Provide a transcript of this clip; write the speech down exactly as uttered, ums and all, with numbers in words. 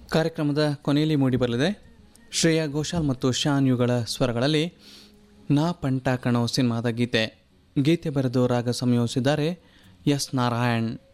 ಕಾರ್ಯಕ್ರಮದ ಕೊನೆಯಲ್ಲಿ ಮೂಡಿಬರಲಿದೆ ಶ್ರೇಯಾ ಘೋಷಾಲ್ ಮತ್ತು ಶಾನ್ ಯುಗಳ ಸ್ವರಗಳಲ್ಲಿ ನಾ ಪಂಟ ಕಣೋ ಸಿನಿಮಾದ ಗೀತೆ. ಗೀತೆ ಬರೆದು ರಾಗ ಸಂಯೋಜಿಸಿದ್ದಾರೆ ಎಸ್ ನಾರಾಯಣ್.